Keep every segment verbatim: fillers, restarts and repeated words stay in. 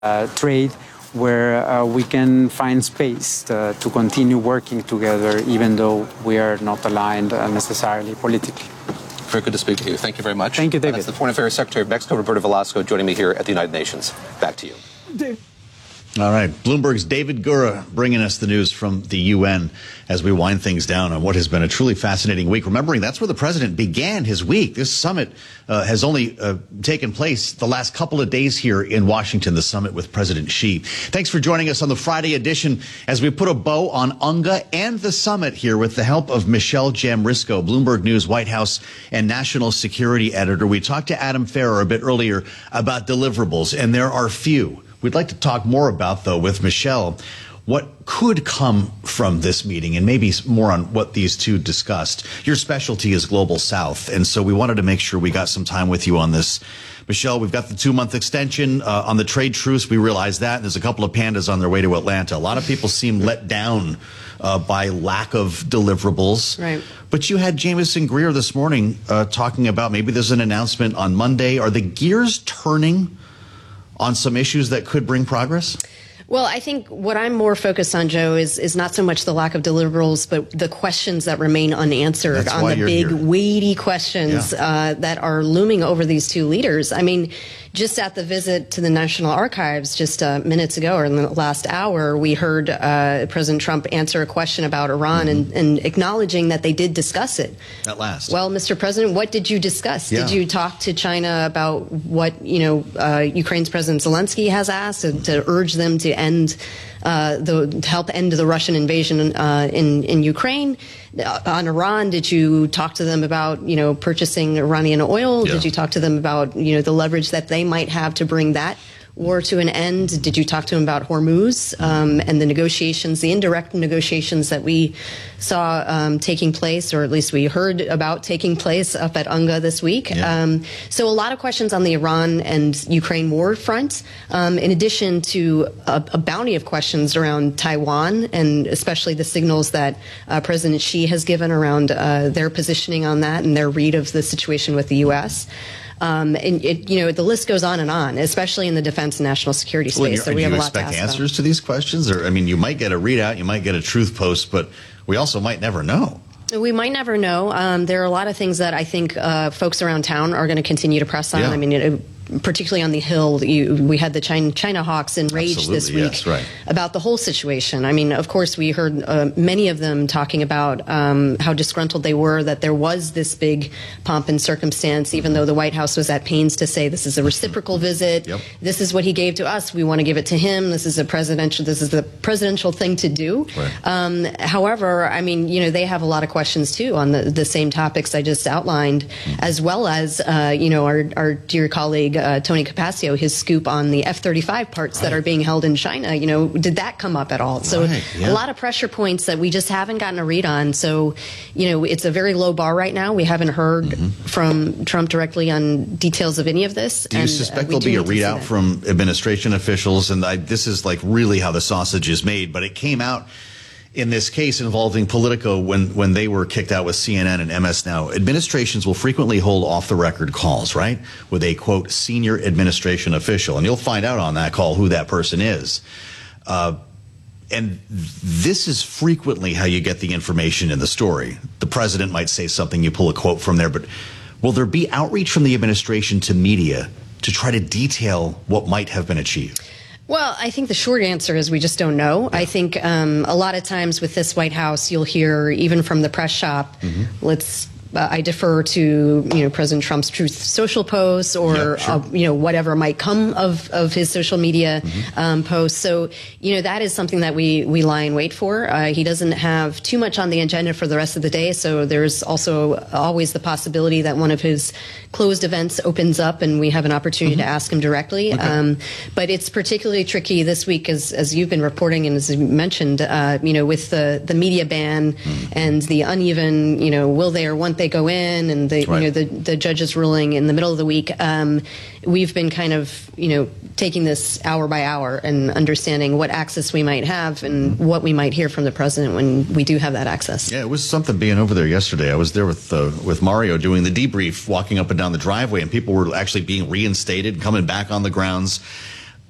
uh, trade where uh, we can find space to, to continue working together, even though we are not aligned uh, necessarily politically. Very good to speak to you. Thank you very much. Thank you, David. Uh, that's the Foreign Affairs Secretary of Mexico, Roberto Velasco, joining me here at the United Nations. Back to you. Dave. All right. Bloomberg's David Gura bringing us the news from the U N as we wind things down on what has been a truly fascinating week. Remembering that's where the president began his week. This summit uh, has only uh, taken place the last couple of days here in Washington, the summit with President Xi. Thanks for joining us on the Friday edition as we put a bow on UNGA and the summit here with the help of Michelle Jamrisko, Bloomberg News White House and National Security Editor. We talked to Adam Ferrer a bit earlier about deliverables, and there are few. We'd like to talk more about, though, with Michelle, what could come from this meeting and maybe more on what these two discussed. Your specialty is Global South, and so we wanted to make sure we got some time with you on this. Michelle, we've got the two-month extension uh, on the trade truce. We realize that. There's a couple of pandas on their way to Atlanta. A lot of people seem let down uh, by lack of deliverables. Right. But you had Jamieson Greer this morning uh, talking about maybe there's an announcement on Monday. Are the gears turning on some issues that could bring progress? Well, I think what I'm more focused on, Joe, is is not so much the lack of deliverables, but the questions that remain unanswered. That's on why the you're big, here. weighty questions Yeah. uh, that are looming over these two leaders. I mean, just at the visit to the National Archives just uh, minutes ago, or in the last hour, we heard uh, President Trump answer a question about Iran Mm-hmm. and, and acknowledging that they did discuss it. At last. Well, Mister President, what did you discuss? Yeah. Did you talk to China about what, you know, uh, Ukraine's President Zelensky has asked to, to urge them to end Uh, the, to help end the Russian invasion uh, in in Ukraine? Uh, on Iran, did you talk to them about, you know, purchasing Iranian oil? Yeah. Did you talk to them about, you know, the leverage that they might have to bring that war to an end? Did you talk to them about Hormuz um, and the negotiations, the indirect negotiations that we saw um, taking place, or at least we heard about taking place up at UNGA this week? Yeah. Um, so a lot of questions on the Iran and Ukraine war front, um, in addition to a, a bounty of questions around Taiwan, and especially the signals that uh, President Xi has given around uh, their positioning on that and their read of the situation with the U S. Um, and it, you know, the list goes on and on, especially in the defense and national security space. Well, so do we have you a lot to expect ask answers about. to these questions? Or, I mean, you might get a readout, you might get a truth post, but we also might never know. We might never know. Um, there are a lot of things that I think uh, folks around town are going to continue to press on. Yeah. I mean, it, particularly on the Hill, you, we had the China, China hawks enraged Absolutely, this week yes, right. about the whole situation. I mean, of course, we heard uh, many of them talking about um, how disgruntled they were that there was this big pomp and circumstance, even though the White House was at pains to say this is a reciprocal visit. Yep. This is what he gave to us. We want to give it to him. This is a presidential. This is the presidential thing to do. Right. Um, however, I mean, you know, they have a lot of questions too on the, the same topics I just outlined, as well as uh, you know, our our dear colleague uh, Tony Capaccio, his scoop on the F thirty-five parts Right. that are being held in China. You know, did that come up at all? So Right, yeah. a lot of pressure points that we just haven't gotten a read on. So, you know, it's a very low bar right now. We haven't heard Mm-hmm. from Trump directly on details of any of this. Do you and, uh, suspect we there'll do be a need to see readout that. from administration officials? And I, this is like really how the sausage is made, but it came out in this case involving Politico when, when they were kicked out with C N N and M S Now. Administrations will frequently hold off-the-record calls, right, with a, quote, senior administration official. And you'll find out on that call who that person is. Uh, and this is frequently how you get the information in the story. The president might say something, you pull a quote from there, but will there be outreach from the administration to media to try to detail what might have been achieved? Well, I think the short answer is we just don't know. I think um, a lot of times with this White House, you'll hear even from the press shop, mm-hmm. let's uh, I defer to, you know, President Trump's Truth Social posts or, yeah, sure. uh, you know, whatever might come of, of his social media mm-hmm. um, posts. So, you know, that is something that we, we lie in wait for. Uh, he doesn't have too much on the agenda for the rest of the day. So there's also always the possibility that one of his closed events opens up and we have an opportunity mm-hmm. to ask him directly. Okay. Um, but it's particularly tricky this week, as, as you've been reporting and as you mentioned, uh, you know, with the, the media ban mm-hmm. and the uneven, you know, will they or won't they go in, and the, right. you know, the, the judge's ruling in the middle of the week. Um, we've been kind of, you know, taking this hour by hour and understanding what access we might have and mm-hmm. what we might hear from the president when we do have that access. Yeah, it was something being over there yesterday. I was there with uh, with Mario doing the debrief, walking up and down the driveway, and people were actually being reinstated, coming back on the grounds.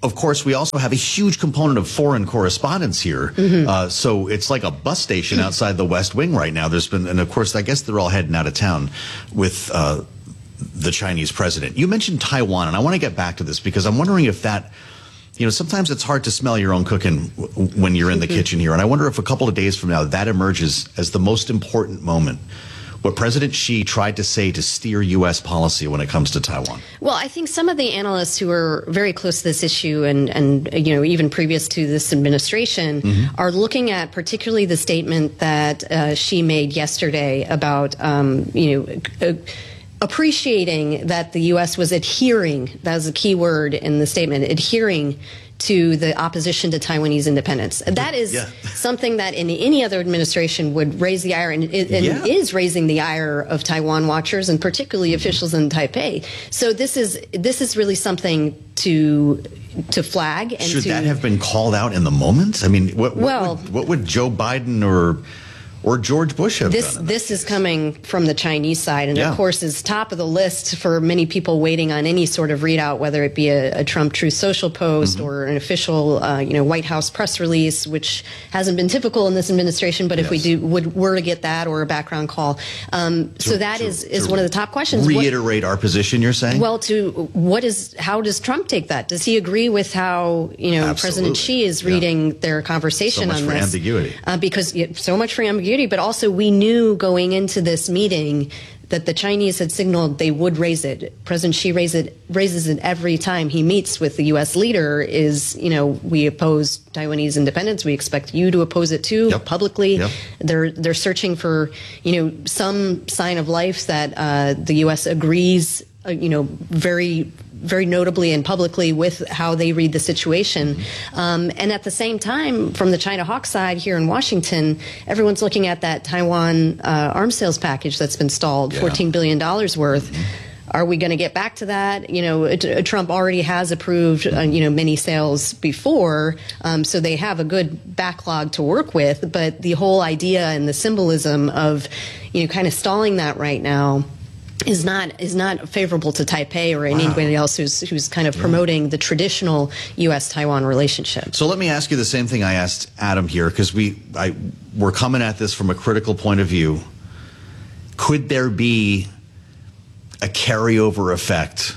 of course, we also have a huge component of foreign correspondents here. Mm-hmm. uh, so it's like a bus station outside the West Wing right now. There's been, and of course, I guess they're all heading out of town with uh, the Chinese president. You mentioned Taiwan, and I want to get back to this because I'm wondering if that, you know, sometimes it's hard to smell your own cooking w- when you're in the mm-hmm. kitchen here. And I wonder if a couple of days from now that emerges as the most important moment. What President Xi tried to say to steer U S policy when it comes to Taiwan. Well, I think some of the analysts who are very close to this issue and, and you know, even previous to this administration mm-hmm. are looking at particularly the statement that uh, Xi made yesterday about, um, you know, uh, appreciating that the U S was adhering, that was a key word in the statement, adhering to the opposition to Taiwanese independence. That is yeah. something that in any other administration would raise the ire, and, it, and yeah. is raising the ire of Taiwan watchers and particularly officials in Taipei. So this is this is really something to to flag. And should to, that have been called out in the moment? I mean, what, what, well, would, what would Joe Biden or or George Bush have this, done? This is coming from the Chinese side, and yeah. of course is top of the list for many people waiting on any sort of readout, whether it be a, a Trump Truth Social post mm-hmm. or an official, uh, you know, White House press release, which hasn't been typical in this administration. But yes. if we do would were to get that or a background call, um, to, so that to, is is to one of the top questions. Reiterate what, our position. You're saying? Well, to what is how does Trump take that? Does he agree with how you know Absolutely. President Xi is reading yeah. their conversation so much on for this? Ambiguity. Uh, because yeah, so much for ambiguity, but also we knew going into this meeting that the Chinese had signaled they would raise it. President Xi raise it, raises it every time he meets with the U S leader is, you know, we oppose Taiwanese independence. We expect you to oppose it too, yep. publicly. Yep. They're they're searching for, you know, some sign of life that uh, the U S agrees, uh, you know, very very notably and publicly with how they read the situation. Um, and at the same time, from the China Hawk side here in Washington, everyone's looking at that Taiwan uh, arms sales package that's been stalled, yeah. fourteen billion dollars worth. Mm-hmm. Are we going to get back to that? You know, it, Trump already has approved, uh, you know, many sales before, um, so they have a good backlog to work with. But the whole idea and the symbolism of, you know, kind of stalling that right now is not is not favorable to Taipei or wow. anybody else who's who's kind of yeah. promoting the traditional U S Taiwan relationship. So let me ask you the same thing I asked Adam here, because we I we're coming at this from a critical point of view. Could there be a carryover effect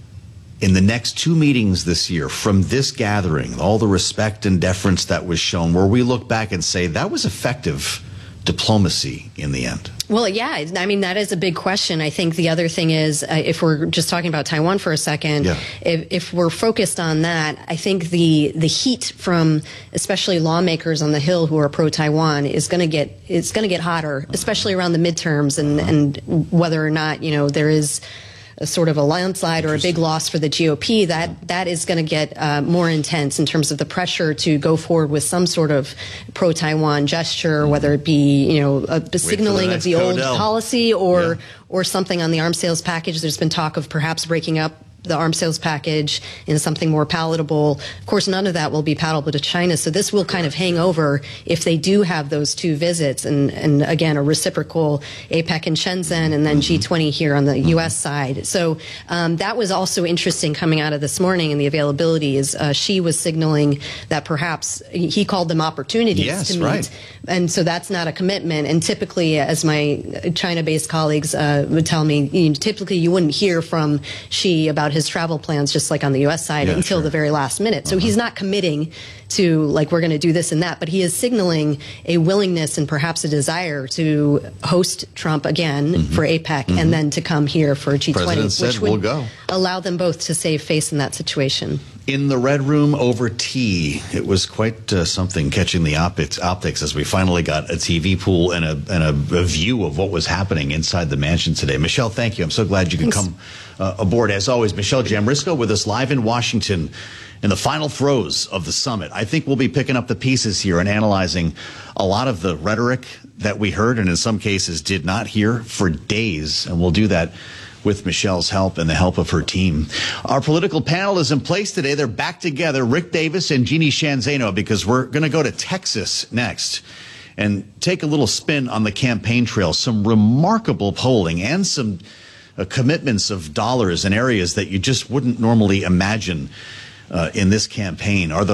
in the next two meetings this year from this gathering, all the respect and deference that was shown, where we look back and say that was effective diplomacy in the end? Well, yeah, I mean, that is a big question. I think the other thing is, uh, if we're just talking about Taiwan for a second, yeah. if, if we're focused on that, I think the the heat from especially lawmakers on the Hill who are pro-Taiwan is going to get it's going to get hotter, especially around the midterms and, uh-huh. and whether or not, you know, there is a sort of a landslide or a big loss for the G O P, that that is going to get uh, more intense in terms of the pressure to go forward with some sort of pro-Taiwan gesture, whether it be, you know, a, a signaling the of the Codell. old policy or yeah. or something on the arms sales package. There's been talk of perhaps breaking up the arms sales package in something more palatable. Of course, none of that will be palatable to China, so this will kind of hang over if they do have those two visits, and, and again, a reciprocal APEC in Shenzhen and then G twenty here on the U S side. So um, that was also interesting coming out of this morning, and the availability is uh, Xi was signaling that perhaps he called them opportunities yes, to meet. Right. And so that's not a commitment. And typically, as my China-based colleagues uh, would tell me, you know, typically you wouldn't hear from Xi about his travel plans, just like on the U S side, yeah, until sure. the very last minute. So uh-huh. he's not committing to, like, we're going to do this and that, but he is signaling a willingness and perhaps a desire to host Trump again mm-hmm. for APEC mm-hmm. and then to come here for G twenty, President said which would we'll go. allow them both to save face in that situation. In the Red Room over tea, it was quite uh, something catching the optics, optics as we finally got a T V pool and, a, and a, a view of what was happening inside the mansion today. Michelle, thank you. I'm so glad you could Thanks. come uh, aboard. As always, Michelle Jamrisko with us live in Washington in the final throes of the summit. I think we'll be picking up the pieces here and analyzing a lot of the rhetoric that we heard and in some cases did not hear for days, and we'll do that with Michelle's help and the help of her team. Our political panel is in place today. They're back together, Rick Davis and Jeannie Sheehan Zaino, because we're going to go to Texas next and take a little spin on the campaign trail. Some remarkable polling and some uh, commitments of dollars in areas that you just wouldn't normally imagine uh, in this campaign? Are the